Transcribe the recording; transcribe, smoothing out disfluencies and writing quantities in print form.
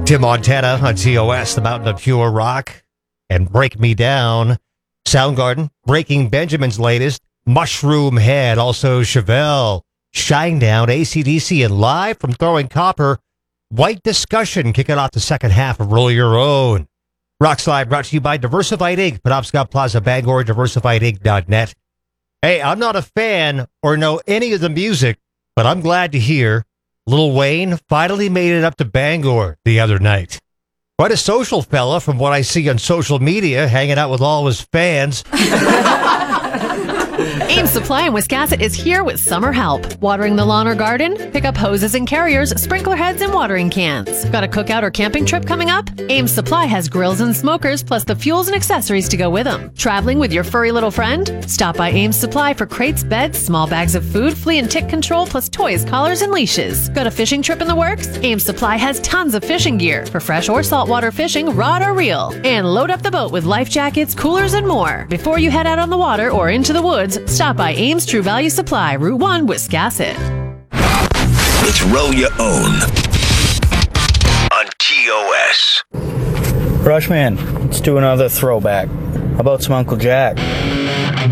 Tim Montana on TOS, the Mountain of Pure Rock, and Break Me Down. Soundgarden, Breaking Benjamin's latest, Mushroom Head, also Chevelle, Shinedown, AC/DC, and live from Throwing Copper, White Discussion, kicking off the second half of Roll Your Own. Rock Slide brought to you by Diversified Inc., Penobscot Plaza, Bangor, diversifiedinc.net. Hey, I'm not a fan or know any of the music, but I'm glad to hear Lil Wayne finally made it up to Bangor the other night. Quite a social fella from what I see on social media, hanging out with all his fans. Ames Supply in Wiscasset is here with summer help. Watering the lawn or garden? Pick up hoses and carriers, sprinkler heads, and watering cans. Got a cookout or camping trip coming up? Ames Supply has grills and smokers, plus the fuels and accessories to go with them. Traveling with your furry little friend? Stop by Ames Supply for crates, beds, small bags of food, flea and tick control, plus toys, collars, and leashes. Got a fishing trip in the works? Ames Supply has tons of fishing gear for fresh or saltwater fishing, rod or reel. And load up the boat with life jackets, coolers, and more. Before you head out on the water or into the woods, stop by Ames True Value Supply, Route 1, Wiscasset. It's Roll Your Own on TOS. Rushman, let's do another throwback. How about some Uncle Jack?